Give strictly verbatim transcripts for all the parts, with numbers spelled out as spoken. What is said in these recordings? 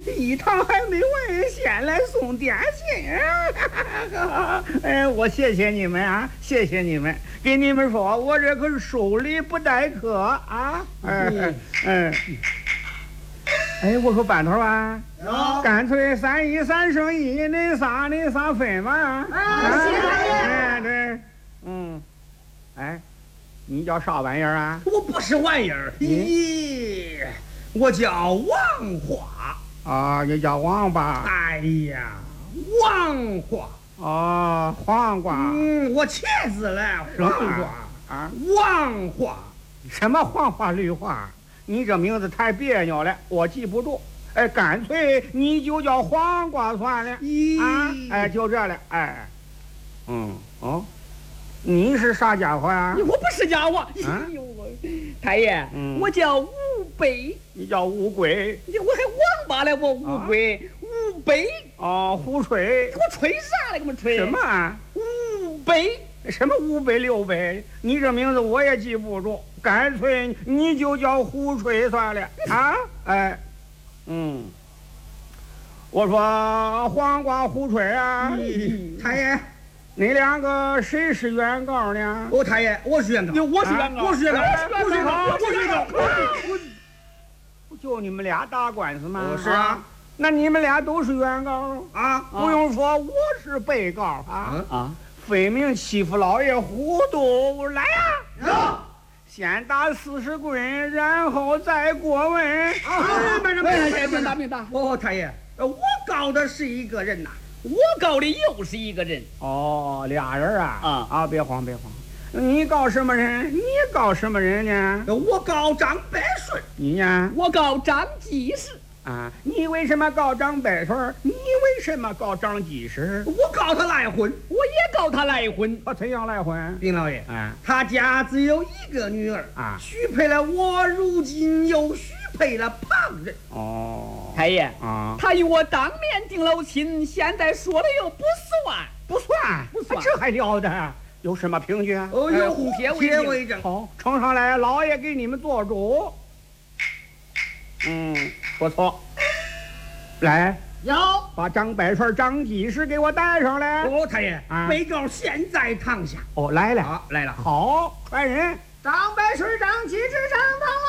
一趟还没完，先来送点心。哎，我谢谢你们啊，谢谢你们。给你们说，我这可是收礼不待客啊。嗯嗯。哎，我说班头啊，干脆三一三生一，恁仨恁仨分嘛。啊， 谢谢大爷。 哎，对，嗯，哎。你叫啥玩意儿啊？ 我不是玩意儿，咦，我叫王花。 啊，你叫王八？ 哎呀，王花。 哦，黄瓜。 嗯，我茄子嘞，黄瓜啊， 王花。 什么黄花绿花？你这名字太别扭了，我记不住。哎，干脆你就叫黄瓜算了。 咦， 啊，哎，就这了。哎，嗯，哦。你是啥家伙呀？ 我不是家伙。哎呦，太爷， 嗯、 我叫乌龟。 你叫乌龟？ 我还王八嘞，我乌龟，啊、乌龟。 哦，胡吹。 给我吹啥嘞？给我吹什么啊？ 乌龟？ 什么五杯六杯？你这名字我也记不住，干脆你就叫胡吹算了啊！哎，嗯，我说黄瓜胡吹啊， 嗯、太爷。 你两个谁是原告呢？ 我太爷，我是原告， 我是原告， 我是原告，我是原告，我是原告。 不就你们俩打官司吗？ 是啊， 那你们俩都是原告啊， 不用说，我是被告啊啊， 分明欺负老爷糊涂，来呀！先打四十棍，然后再过问。 啊，慢着，慢着， 别打，别打！ 哦，太爷，我告的是一个人呐。 我告的又是一个人哦，俩人啊啊啊！别慌别慌，你告什么人？你告什么人呢？ 我告张百顺。 你呢？ 我告张技师。 啊，你为什么告张百顺？你为什么告张技师？ 我告他赖婚， 我也告他赖婚。 他怎样赖婚？ 丁老爷， 啊， 他家只有一个女儿啊， 许配了我，如今又许配了旁人。 哦， 太爷啊， 他与我当面定了亲，现在说了又不算， 不算， 不算， 这还了得？有什么凭据啊？ 哦，有红帖为证。 好，呈上来，老爷给你们做主。嗯，不错。来， 要把张百顺、张技师给我带上来。 哦，太爷， 啊， 被告现在堂下。 哦，来了， 啊，来了。 好，传人。 张百顺、张技师上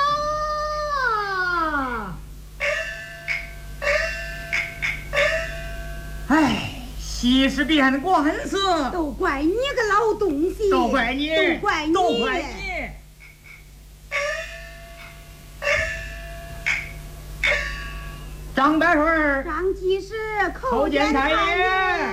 堂啊！ 哎，西施变官司， 都怪你个老东西， 都怪你， 都怪你， 都怪你。张百顺、 张技师叩见太爷。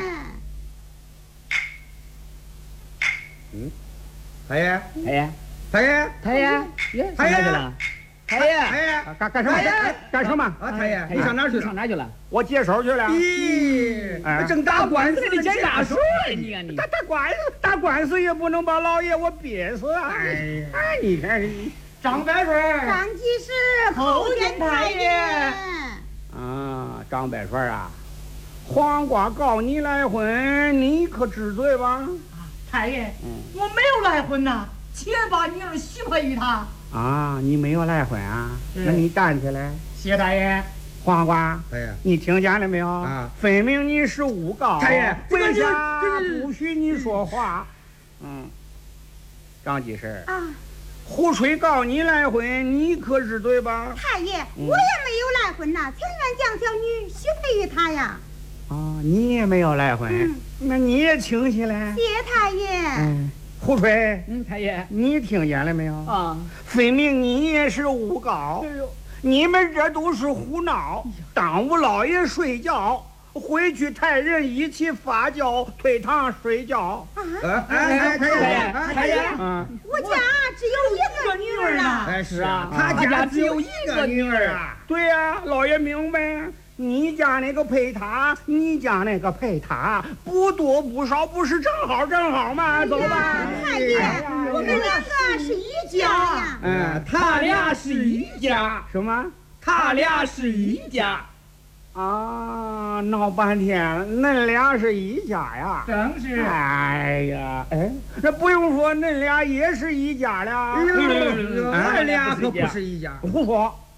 嗯，太爷， 太爷， 太爷， 太爷， 太爷， 太爷， 太爷， 干干什么？干什么？ 啊，太爷，你上哪儿去？ 上哪儿去了？ 我接手去了。 咦，正打官司呢，捡大手啊！你看你， 打打官司，打官司也不能把老爷我憋死啊！ 哎， 哎，你看， 张百顺、 张技师叩见太爷。 啊，张百顺啊，黄瓜告你赖婚，你可知罪吧？ 太爷，嗯、我没有赖婚呐，且把女儿许配于他。 啊，你没有赖婚啊？那你站起来。 谢大爷。 黄瓜， 太爷， 你听见了没有？ 啊， 分明你是诬告。 太爷， 为啥不许你说话？嗯，张技师啊。 胡吹告你赖婚，你可知罪吧？ 太爷，嗯、我也没有赖婚呐，情愿将小女许配于他呀。 哦，你也没有赖婚，嗯、那你也请起来。 谢太爷。 嗯，胡吹， 嗯，太爷， 你听见了没有？ 啊， 分明你也是诬告。 哎呦， 你们这都是胡闹，耽误老爷睡觉。回去太人一起发酵，退堂睡觉。 啊！ 哎，太爷， 太爷， 嗯， 我家只有一个女儿啊。 哎，是啊，他家只有一个女儿啊。 对呀，老爷明白。你家那个配他，你家那个配他，不多不少，不是正好正好吗？走吧。 太爷，我们两个是一家呀。 嗯，他俩是一家。 什么？ 他俩是一家。 啊，闹半天了，恁俩是一家呀？ 正是。 哎呀，哎，那不用说，恁俩也是一家了。 俺俩可不是一家。 胡说，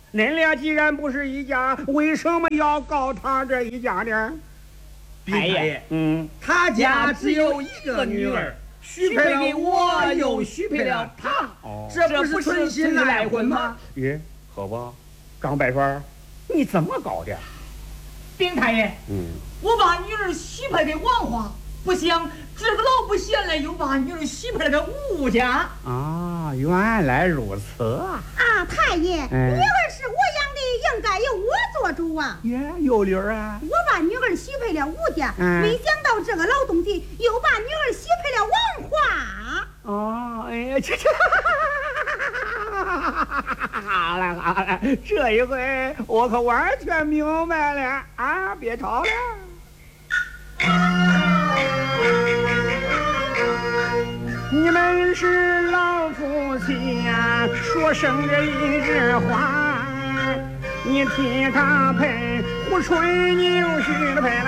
恁俩既然不是一家，为什么要告他这一家呢？ 禀太爷， 嗯， 他家只有一个女儿，许配了我，又许配了他， 哦， 这不是存心赖婚吗？ 耶，好吧，张百川，你怎么搞的？ 禀太爷， 嗯， 我把女儿许配给王华，不想这个老不贤了，又把女儿许配了给吴家。 啊，原来如此啊！ 啊，太爷， 哎女儿是我养的，应该由我做主啊。 耶，有理儿啊！ 我把女儿许配了吴家， 嗯没想到这个老东西又把女儿许配了王华。 哦，哎呀，这这，好了好了，这一回我可完全明白了啊！别吵了。你们是老夫妻呀，说生着一枝花，你替他配，胡吹你又许配了